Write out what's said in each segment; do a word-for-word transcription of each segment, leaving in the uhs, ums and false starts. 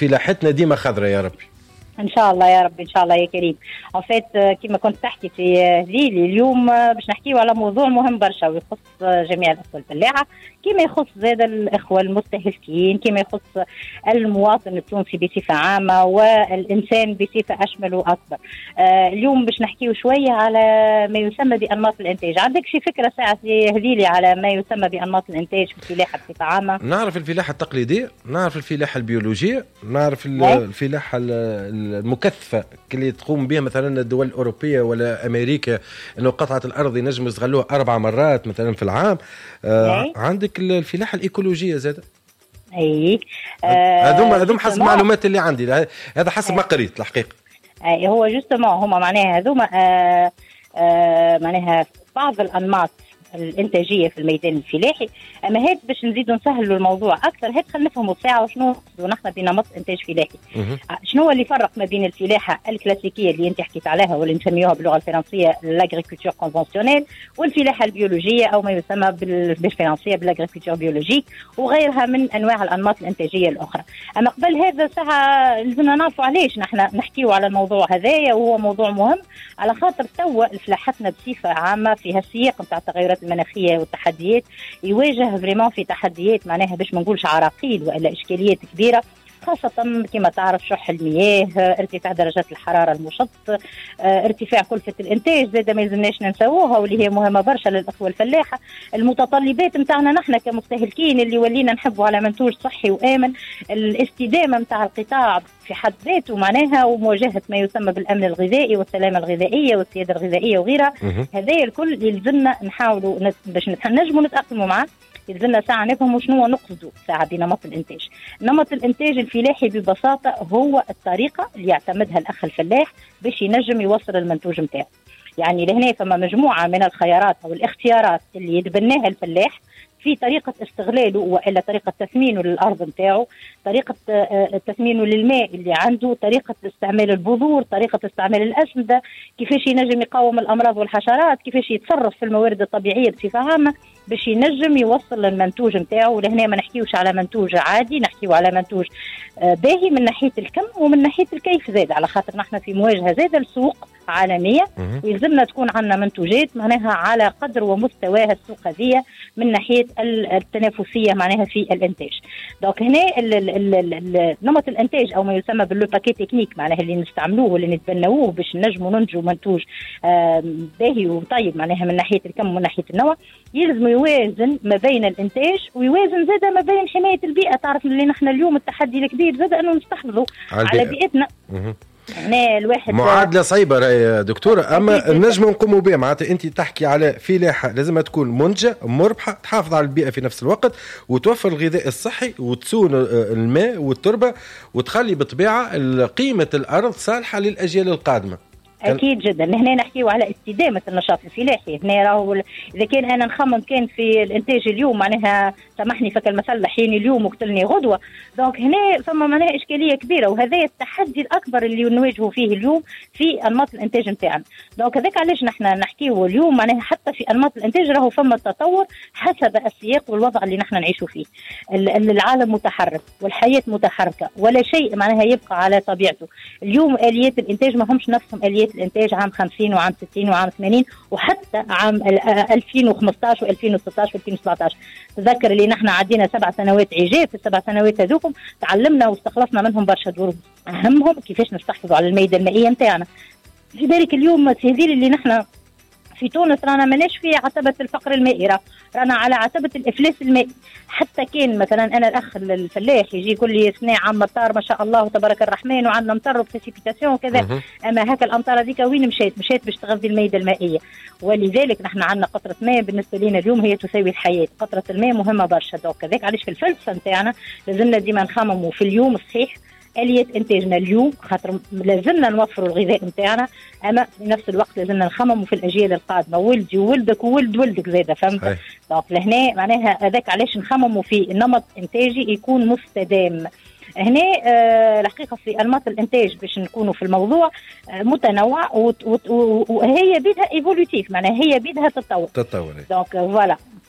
فلاحتنا ديما خضرة يا ربي. ان شاء الله يا رب، ان شاء الله يا كريم. ان فات كما كنت تحكي في هذيلي اليوم باش نحكيو على موضوع مهم برشا ويخص جميع الاخوه الفلاحه، كما يخص زاد الاخوه المستهلكين، كما يخص المواطن التونسي بصفه عامه والانسان بصفه اشمل واكبر. آه اليوم باش نحكيو شويه على ما يسمى بانماط الانتاج. عندك شي فكره ساعه في هذيلي على ما يسمى بانماط الانتاج في الفلاحه بصفه عامه؟ نعرف الفلاحه التقليديه، نعرف الفلاحه البيولوجيه، نعرف الفلاحه المكثفه اللي تقوم بها مثلا الدول الأوروبية ولا أمريكا، أنه قطعة الأرض ينجم يستغلوها أربع مرات مثلا في العام. آه عندك الفلاحة الإيكولوجية زادة. أي هذوما هذوما حسب المعلومات اللي عندي، هذا حسب ما قريت الحقيقة. أي هو جوستومون هما معناها هذوما آه آه معناها بعض الأنماط الانتاجيه في الميدان الفلاحي. اما هيك باش نزيدوا نسهلوا الموضوع اكثر، هيك خلينا نفهموا ساعه وشنو نقصدوا نحن بنمط انتاج فلاحي. شنو هو اللي يفرق ما بين الفلاحه الكلاسيكيه اللي انت حكيت عليها واللي نسميوها باللغه الفرنسيه لاغريكولتور كونفونسيونيل، والفلاحه البيولوجيه او ما يسمى بالفرنسيه بالاغريكولتور بيولوجيك وغيرها من انواع الانماط الانتاجيه الاخرى. اما قبل هذا ساعه لازمنا نعرفوا علاش نحن نحكيوا على الموضوع هذايا، وهو موضوع مهم على خاطر توا فلاحتنا بصفه عامه في هالسياق نتاع التغيرات المناخيه والتحديات يواجه فريمون في تحديات معناها باش ما نقولش عراقيل والا اشكاليات كبيره، خاصة كما تعرف شح المياه، ارتفاع درجات الحرارة المشط، ارتفاع كلفة الانتاج زاد ما يلزمناش ننساوها واللي هي مهمة برشا للاخوة الفلاحة، المتطلبات نتاعنا نحن كمستهلكين اللي ولينا نحبوا على منتوج صحي وآمن، الاستدامة نتاع القطاع في حد ذاته معناها، ومواجهة ما يسمى بالأمن الغذائي والسلامة الغذائية والسيادة الغذائية وغيرها. هذا الكل يلزمنا نحاولوا باش نجموا نتأقلموا معه. يلزمنا ساعة نفهموا شنو نقصدوا ساعة بنمط الانتاج. نمط الانتاج الفلاحي ببساطة هو الطريقة اللي يعتمدها الأخ الفلاح باش ينجم يوصل المنتوج متاعه. يعني لهنا فما مجموعة من الخيارات أو الاختيارات اللي يتبناها الفلاح في طريقة استغلاله وإلا طريقة تثمينه للأرض متاعه، طريقة تثمينه للماء اللي عنده، طريقة استعمال البذور، طريقة استعمال الأسمدة، كيفاش ينجم يقاوم الأمراض والحشرات، كيفاش يتصرف في الموارد الطبيعية بصفة عامة باش ينجم يوصل للمنتوج متاعه. ولهنا ما نحكيوش على منتوج عادي، نحكيو على منتوج باهي من ناحية الكم ومن ناحية الكيف زاد، على خاطر نحن في مواجهة زاد السوق عالمية ويلزمنا تكون عندنا منتوجات معناها على قدر ومستوى السوق هذه من ناحية التنافسية معناها في الانتاج. دونك هنا نمط الانتاج او ما يسمى باللو باكي تكنيك معناها اللي نستعملوه واللي نتبنوه باش نجموا ننتجوا منتوج باهي وطيب معناها من ناحية الكم ومن ناحية النوع، يلزم يوازن ما بين الانتاج ويوازن زاد ما بين حماية البيئة. تعرف اللي نحن اليوم التحدي الكبير زاد انه نستحفظوا على, على بيئتنا. هنا الواحد معادله صعيبه يا دكتوره، اما نجم نقوموا بها. معناتها انت تحكي على فلاحه لازم تكون منتجه مربحه، تحافظ على البيئه في نفس الوقت وتوفر الغذاء الصحي وتسون الماء والتربه وتخلي بالطبيعه قيمه الارض صالحه للاجيال القادمه. اكيد جدا. هنا نحكيو على استدامه النشاط الفلاحي. هنا راهو اذا كان انا نخمم كان في الانتاج اليوم معناها سامحني فك المثل حيني اليوم وقتلني غدوه، دونك هنا ثم معناها اشكاليه كبيره، وهذا التحدي الاكبر اللي نواجهه فيه اليوم في انماط الانتاج نتاعنا. دونك هذاك علاش نحن نحكيو اليوم معناها حتى في انماط الانتاج راهو فما التطور حسب السياق والوضع اللي نحن نعيشوا فيه. العالم متحرك والحياه متحركه ولا شيء معناها يبقى على طبيعته. اليوم اليات الانتاج ما همش نفسهم اليات الانتاج عام خمسين وعام ستين وعام ثمانين وحتى عام ألفين وخمسطاش وألفين وستطاش وألفين وسبعطاش. تذكر اللي نحن عدينا سبع سنوات عجاف، في السبع سنوات هذوكم تعلمنا واستخلصنا منهم برشا دروس، اهمهم كيفاش نستحفظوا على الميدان المائيه نتاعنا. لذلك اليوم التهذير اللي نحن في تونس رانا ماناش في عتبة الفقر المائي، رانا على عتبة الإفلاس المائي. حتى كان مثلا أنا الأخ الفلاح يجي يقول لي سنة عام مطار ما شاء الله تبارك الرحمن وعندنا مطر وبريسيبيتاسيون وكذا، أما هكا الأمطار هذيك وين مشيت؟ مشيت باش تغذي الميدة المائية. ولذلك نحن عندنا قطرة ماء بالنسبة لنا اليوم هي تساوي الحياة، قطرة الماء مهمة برشا. دوك كذاك علاش في الفلسفة نتاعنا لازمنا ديما نخمموا في اليوم الصحيح آلية إنتاجنا اليوم، خاطر لازمنا نوفروا الغذاء نتاعنا، أما في نفس الوقت لازمنا نخمموا في الأجيال القادمة، ولدي وولدك وولد ولدك زاده، فهمت؟ دونك لهنا معناها هذاك علاش نخمموا في نمط إنتاجي يكون مستدام. هنا آه الحقيقة في أنماط الإنتاج باش نكونوا في الموضوع آه متنوع وهي بيدها إيفولوتيف، معناها هي بيدها تطور. تطور. دونك فوالا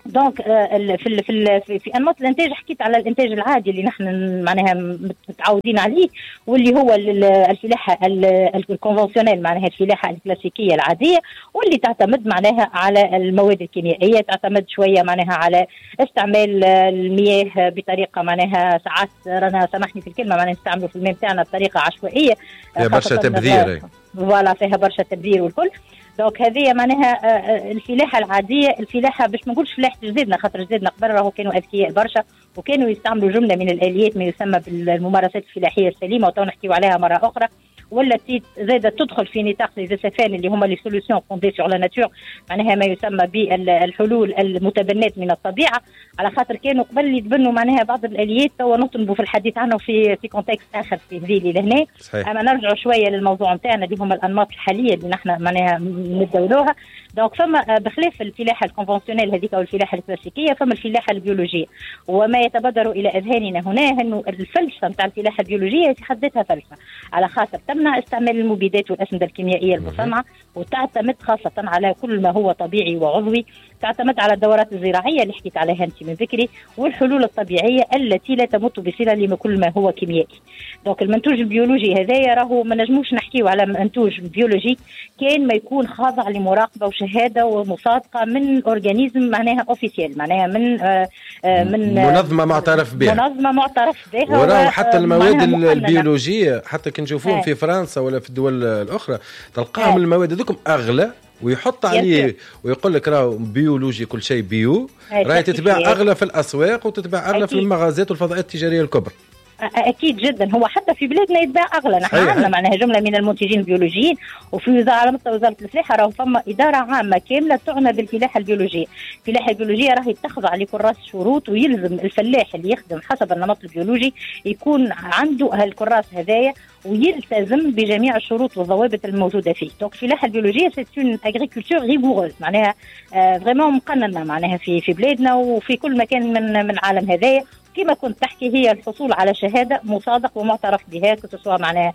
دونك في في في انماط الانتاج حكيت على الانتاج العادي اللي نحن معناها متعودين عليه، واللي هو الفلاحه الكونفنسيونيل معناها الفلاحه الكلاسيكيه العاديه، واللي تعتمد معناها على المواد الكيميائيه، تعتمد شويه معناها على استعمال المياه بطريقه معناها ساعات رانا سامحني في الكلمه معناها نستعملوا في الماء بتاعنا بطريقه عشوائيه فيها برشا تبذير. فوالا فيها برشا تبذير والكل. دونك هذه معناها الفلاحه العاديه، الفلاحه باش ما نقولش فلاحه جديدنا، خاطر جديدنا قبل راهو كانوا اذكياء برشا وكانوا يستعملوا جمله من الاليات ما يسمى بالممارسات الفلاحيه السليمه، وتو نحكيو عليها مره اخرى، والتي زاده تدخل في نطاق لي زسفان اللي هما لي سوليسيون فوندي سور لا ناتور، معناها ما يسمى بالحلول المتبنات من الطبيعه، على خاطر كانوا قبل يتبنوا معناها بعض الاليات توا نطلبوا في الحديث عنه في في كونتكست اخر في هذه لهنا. اما نرجعوا شويه للموضوع نتاعنا اللي هما الانماط الحاليه اللي نحن معناها ندولوها. دونك فما بخلاف الفلاحه الكونفنسيونيل هذيك او الفلاحه الكلاسيكيه، فما الفلاحه البيولوجيه، وما يتبادر الى اذهاننا هنا انه الفلسفه نتاع الفلاحه البيولوجيه في حد ذاتها فلسفه، على خاطر تمنع استعمال المبيدات والاسمده الكيميائيه المصنعه، وتعتمد خاصه على كل ما هو طبيعي وعضوي، تعتمد على الدورات الزراعيه اللي حكيت عليها انت من ذكري، والحلول الطبيعيه التي لا تمت بصله لكل ما هو كيميائي. دونك المنتوج البيولوجي هذايا راهو ما نجموش نحكيو على منتوج بيولوجي كان ما يكون خاضع لمراقبه وشهاده ومصادقه من اورجانيزم معناها اوفيسيال، معناها من آآ آآ من منظمه معترف بها، منظمه معترف بها. وراهو حتى المواد البيولوجيه حتى كي نشوفوهم في فرنسا ولا في الدول الاخرى تلقاهم المواد هذوكم اغلى، ويحط عليه ويقول لك راهو بيولوجي كل شيء بيو، راهي تتباع اغلى في الاسواق وتتباع اغلى في المغازات والفضاءات التجاريه الكبرى. اكيد جدا، هو حتى في بلادنا يتباع اغلى، نحن عندنا معناها جمله من المنتجين البيولوجيين، وفي وزاره على مستوى وزاره الفلاحه راهو فما اداره عامه كامله تعنى بالفلاحه البيولوجيه. الفلاحه البيولوجيه راهي تخضع لكراس شروط، ويلزم الفلاح اللي يخدم حسب النمط البيولوجي يكون عنده هالكراس هذايا ويلتزم بجميع الشروط والضوابط الموجوده فيه. دونك الفلاحه البيولوجيه سي اون اغريكولتور ريغوروز، معناها آه فريمون مقننه معناها في في بلادنا وفي كل مكان من من العالم هذايا. كما كنت تحكي هي الحصول على شهاده مصادق ومعترف بها سواء معناها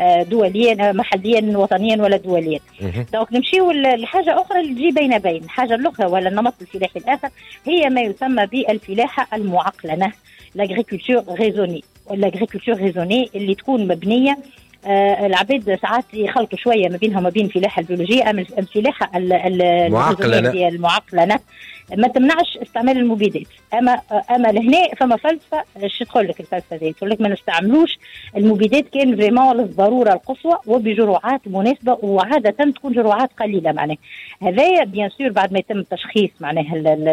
دوليا محليا وطنيا ولا دوليا. دونك نمشيو لحاجه اخرى اللي تجي بين بين الحاجه الاخرى ولا النمط الفلاحي الاخر، هي ما يسمى بالفلاحه المعقلنه، لاغريكولتور ريزوني، والاغريكولتور ريزوني اللي تكون مبنيه آه العباد ساعات يخلطوا شويه ما بينها وما بين الفلاحه البيولوجيه. اما الفلاحه المعقلنه المعقلنه ما تمنعش استعمال المبيدات، اما اما لهنا فما فلسفه ايش تقول لك الفلسفه دي؟ تقول لك ما نستعملوش المبيدات كان فريمون للضروره القصوى وبجرعات مناسبه، وعاده تكون جرعات قليله معناها. هذايا بيان سور بعد ما يتم تشخيص معناها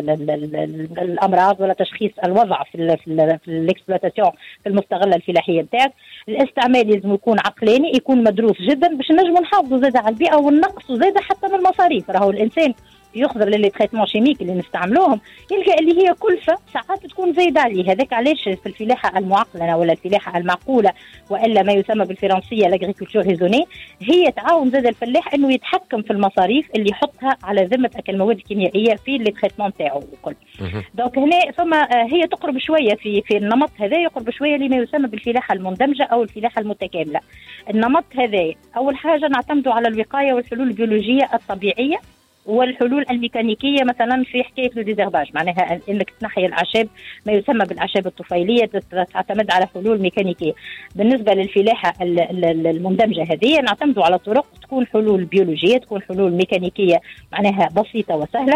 الامراض ولا تشخيص الوضع في في الاكسبلوتاسيون في المستغله الفلاحيه نتاعك، الاستعمال لازم يكون عقلاني، يكون مدروس جدا باش نجموا نحافظوا زاده على البيئه ونقصوا زاده حتى من المصاريف. راهو الانسان يخضر للي تريتمون شيميك اللي نستعملوهم يلقى اللي هي كلفه ساعات تكون زايده عليه. هذاك علاش في الفلاحه المعقلنه ولا الفلاحه المعقوله والا ما يسمى بالفرنسيه لاغريكولتور ريزوني، هي تعاون زاد الفلاح انه يتحكم في المصاريف اللي يحطها على ذمه المواد الكيميائيه في لي تريتمون تاعو وكل. دونك هنا ثم هي تقرب شويه في في النمط هذا، يقرب شويه لما يسمى بالفلاحه المندمجه او الفلاحه المتكامله. النمط هذا اول حاجه نعتمدوا على الوقايه والحلول البيولوجيه الطبيعيه والحلول الميكانيكيه، مثلا في حكايه لو ديزيرباج، معناها انك تنحي الاعشاب ما يسمى بالاعشاب الطفيليه، تعتمد على حلول ميكانيكيه. بالنسبه للفلاحه المندمجه هذه نعتمدوا على طرق تكون حلول بيولوجيه، تكون حلول ميكانيكيه معناها بسيطه وسهله،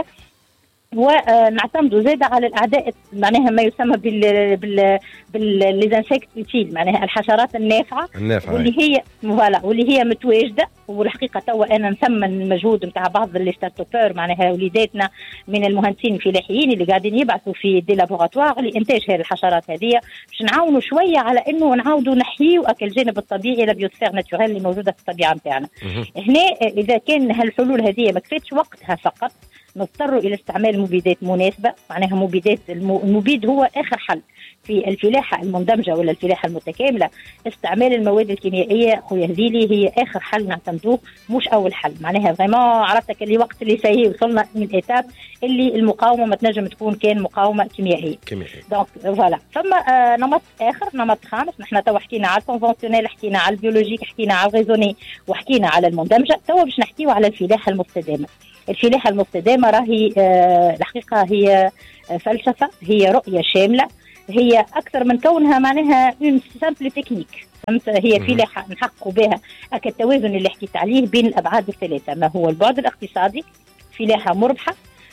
ونعتمدوا زاده على الاعداء معناها ما يسمى بال بال بالليزانسيكت يوتيل، معناها الحشرات النافعه النافعه واللي هي فوالا واللي هي متواجده. والحقيقه توا انا نثمن المجهود نتاع بعض اللي ستارتوبر معناها وليداتنا من المهندسين الفلاحيين اللي قاعدين يبعثوا في دي لابوراتوار لانتاج هذه الحشرات هذه باش نعاونوا شويه على انه نعاودوا نحيوا اكل الجانب الطبيعي لا بيوسفير ناتوريل اللي موجوده في الطبيعه نتاعنا. هنا اذا كان هالحلول هذه ما كفاتش وقتها فقط نضطروا الى استعمال مبيدات مناسبه، معناها مبيدات المبيد هو اخر حل في الفلاحه المندمجه ولا الفلاحه المتكامله. استعمال المواد الكيميائيه خويا هذيلي هي اخر حل نعتمدوه مش اول حل، معناها فريمون عرفتك اللي وقت اللي سي وصلنا من ايتاب اللي المقاومه ما تنجم تكون كان مقاومه كيميائيه. كيميائيه دونك فوالا ثم آه نمط اخر، نمط خامس. نحن تو حكينا على الكونفنسيونيل، حكينا على البيولوجيك، حكينا على الريزوني، وحكينا على المندمجه. تو باش نحكيو على الفلاحه المستدامه. الفلاحه المستدامه راهي آه الحقيقه هي فلسفة، هي رؤية شاملة، هي أكثر من كونها معناها اون سامبل تكنيك. فهمت؟ هي فلاحة نحققوا بها التوازن اللي حكيت عليه بين الأبعاد الثلاثة، ما هو البعد الاقتصادي، فلاحة مربحة،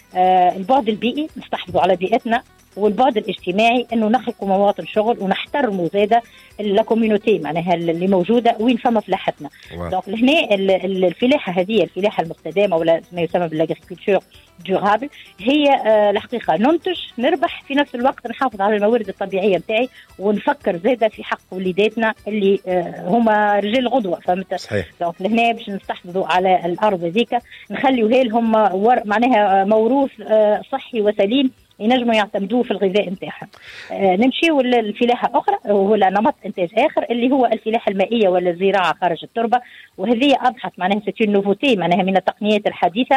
آه البعد البيئي نستحفظوا على بيئتنا، والبعد الاجتماعي انه نخلقوا مواطن شغل ونحترموا زاده الكوميونيتي معناها اللي موجوده وين فما فلاحتنا. دونك لهنا الفلاحه هذه الفلاحه المستدامه ولا ما يسمى بالاغريكولتور دورابل هي آه الحقيقه ننتج نربح في نفس الوقت نحافظ على الموارد الطبيعيه نتاعي ونفكر زاده في حق وليداتنا اللي آه هما رجال الغدوه. فهمت؟ صحيح. دونك لهنا باش نستحفظوا على الارض هذيك نخليوها لهم معناها موروث آه صحي وسليم ينجموا يعتمدوه في الغذاء نتاعهم. آه نمشيو للفلاحه اخرى ولا نمط انتاج اخر اللي هو الفلاحه المائيه ولا الزراعه خارج التربه، وهذه اضحت معناها سيتي نوفوتي معناها من التقنيات الحديثه.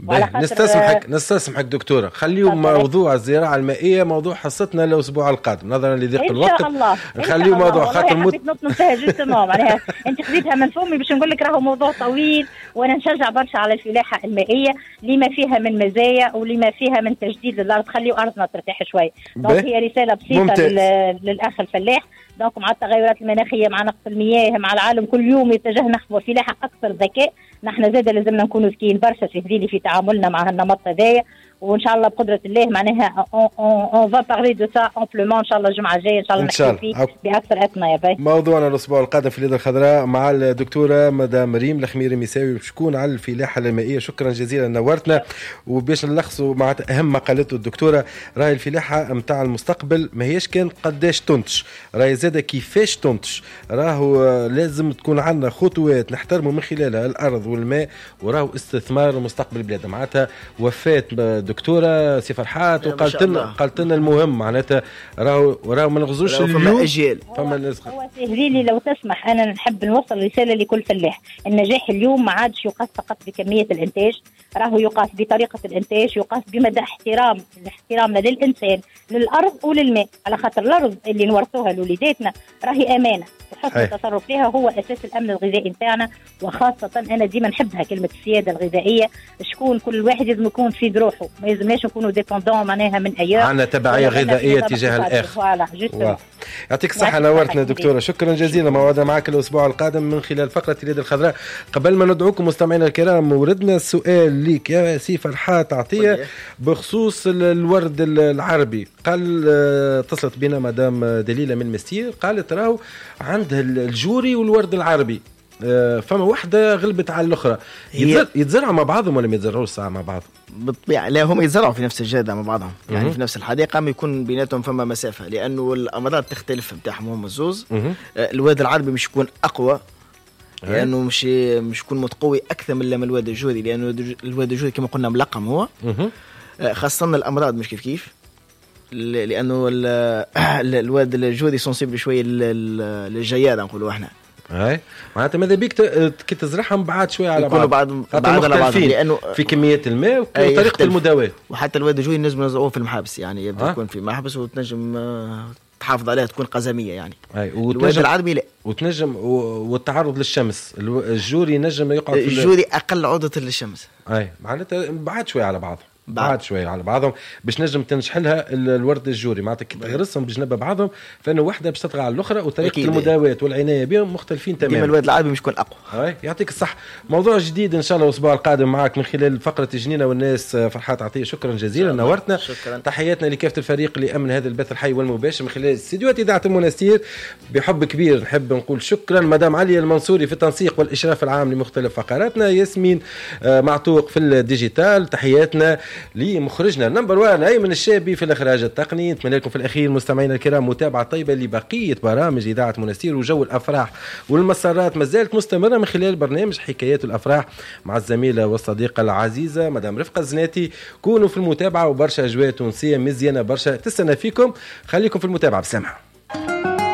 نستسمحك نستسمحك دكتوره، خليو موضوع الزراعه المائيه موضوع حصتنا الاسبوع القادم نظرا لضيق الوقت. ان شاء الله نخليو موضوع خاطر مت... نطلب فيها جوستومون معناها انت خذيتها من فمي باش نقول لك راهو موضوع طويل، وانا نشجع برشا على الفلاحه المائيه لما فيها من مزايا ولما فيها من تجديد للارض، خليو ارضنا ترتاح شوي. دونك هي رساله بسيطه لل... للاخ الفلاح. دونك مع التغيرات المناخيه مع نقص المياه مع العالم كل يوم يتجه نحو فلاحه اكثر ذكاء، نحن زاده لازمنا نكونوا ذكيين برشا في هذيلي في تعاملنا مع النمط هذايا، وان شاء الله بقدره الله معناها اون فا بارلي دو سا امبلومون ان شاء الله الجمعه الجايه ان شاء الله نحكي فيه باكثر اثناء يا باي. موضوعنا الاسبوع القادم في اليد الخضراء مع الدكتوره مدام ريم الخميري مساوي شكون على الفلاحه المائيه. شكرا جزيلا نورتنا. وباش نلخصوا مع اهم ما قالته الدكتوره، راهي الفلاحه نتاع المستقبل ما هيش كان قداش تنتج، راهي زاده كيفاش تنتج، راهو لازم تكون عندنا خطوات نحترموا من خلالها الارض والماء، وراهو استثمار مستقبل البلاد. معناتها وفات دكتوره سي فرحات وقالت لنا قالت لنا المهم معناتها راهو راهو ما نغزوش اليوم اجيال. فما ناس هو سهلي لي لو تسمح انا نحب نوصل رساله لكل فلاح، النجاح اليوم ما عادش يقاس فقط بكميه الانتاج، راهو يقاس بطريقه الانتاج، يقاس بمدى احترام احترامنا للانسان للارض وللماء، على خاطر الارض اللي نورثوها لوليداتنا راهي امانه، وحسن التصرف فيها هو اساس الامن الغذائي نتاعنا. وخاصه انا ديما نحبها كلمه السياده الغذائيه، شكون كل واحد لازم يكون في روحه، ما لازمناش نكونوا ديبوندون معناها من ايام عندنا تبعيه غذائيه تجاه الاخر. يعطيك الصحه نورتنا دكتوره، شكرا جزيلا. موعدنا معك الاسبوع القادم من خلال فقره اليد الخضراء. قبل ما ندعوكم مستمعينا الكرام وردنا السؤال ليك يا سي فرحات عطيه بخصوص الورد العربي. قال اتصلت بنا مدام دليله من مستير قالت راهو عندها الجوري والورد العربي فما واحدة غلبت على الأخرى، يتزرعوا مع بعضهم ولا ما يتزرعوش ساعة مع بعض؟ بالطبيعة لا، هم يتزرعوا في نفس الجادة مع بعضهم يعني في نفس الحديقة، ما يكون بيناتهم فما مسافة لأنه الأمراض تختلف بتاعهم هم الزوز. الواد العربي مش يكون أقوى لأنه مش مش يكون متقوي أكثر من الواد الجوري، لأنه الواد الجوري كما قلنا ملقم هو، خاصة الأمراض مش كيف كيف، لأنه الواد الجوري سنسيبل شوية للجيادة نقولوا احنا. هاي معناتها ماذا بيك كي تزرعهم بعد شوية على بعض بعض بعض على بعض لأنه في كمية الماء وطريقة المداواة، وحتى الواد الجوي نجم نزرعوه في المحابس يعني يبدأ يكون في محبس وتنجم تحافظ عليها تكون قزمية يعني. الواد العربي لا، وتنجم والتعرض للشمس الجوري نجم يقعد في الجوري أقل عرضة للشمس. هاي معناتها بعد شوية على بعض بعد شويه على بعضهم باش نجم تنجح لها الورد الجوري. معناتها كي تغرسهم بجنب بعضهم فانه وحده باش تطغى على الاخرى، وطريقه المداواه والعنايه بهم مختلفين تماما. ديما الواد العربي مش يكون اقوى. هاي يعطيك الصح. موضوع جديد ان شاء الله الاسبوع القادم معك من خلال فقره جنينه والناس. فرحات عطيه شكرا جزيلا نورتنا. شكرا. تحياتنا لكافه الفريق اللي امن هذا البث الحي والمباشر من خلال استديوهات اذاعه المنستير. بحب كبير نحب نقول شكرا مدام علي المنصوري في التنسيق والاشراف العام لمختلف فقراتنا، ياسمين معتوق في الديجيتال، تحياتنا لمخرج نمبر وان أيمن الشابي في الإخراج التقني. نتمنى لكم في الأخير مستمعينا الكرام متابعة طيبة لبقية برامج إذاعة منستير، وجو الأفراح والمسارات ما زالت مستمرة من خلال برنامج حكايات الأفراح مع الزميلة والصديقة العزيزة مدام رفقة الزناتي. كونوا في المتابعة وبرشا أجواء تونسية مزيانة برشا تستنى فيكم، خليكم في المتابعة بسمع.